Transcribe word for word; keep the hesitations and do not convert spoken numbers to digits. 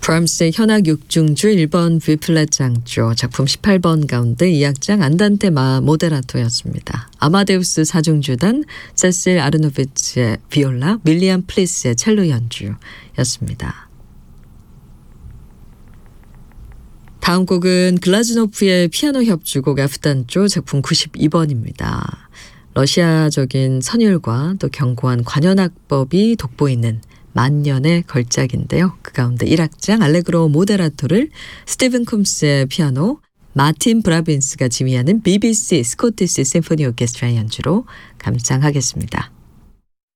브람스의 현악 육 중주 일 번 B플랫 장조 작품 십팔 번 가운데 이 악장 안단테 마 모데라토였습니다. 아마데우스 사 중주단 세실 아르노비츠의 비올라, 밀리안 플리스의 첼로 연주였습니다. 다음 곡은 글라즈노프의 피아노 협주곡 F단조 작품 구십이 번입니다. 러시아적인 선율과 또 견고한 관현악법이 돋보이는 만년의 걸작인데요. 그 가운데 일 악장 알레그로 모데라토를 스티븐 쿰스의 피아노, 마틴 브라빈스가 지휘하는 비비씨 스코티시 심포니 오케스트라 연주로 감상하겠습니다.